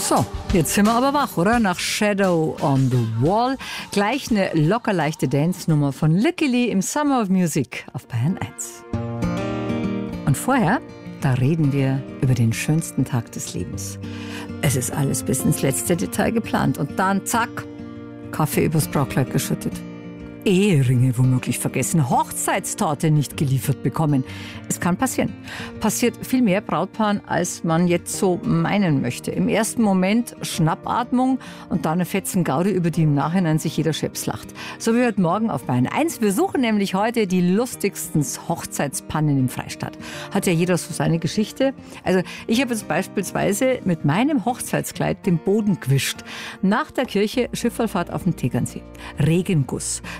So, jetzt sind wir aber wach, oder? Nach Shadow on the Wall. Gleich eine locker leichte Dance-Nummer von Lykke Li im Summer of Music auf Bayern 1. Und vorher, da reden wir über den schönsten Tag des Lebens. Es ist alles bis ins letzte Detail geplant und dann zack, Kaffee übers Brautkleid geschüttet. Eheringe womöglich vergessen, Hochzeitstorte nicht geliefert bekommen. Es kann passieren. Passiert viel mehr Brautpaaren, als man jetzt so meinen möchte. Im ersten Moment Schnappatmung und dann ein fetzen Gaudi, über die im Nachhinein sich jeder Scheps lacht. So wie heute Morgen auf Bayern 1. Wir suchen nämlich heute die lustigsten Hochzeitspannen im Freistaat. Hat ja jeder so seine Geschichte. Also ich habe jetzt beispielsweise mit meinem Hochzeitskleid den Boden gewischt. Nach der Kirche Schifferfahrt auf dem Tegernsee. Regenguss.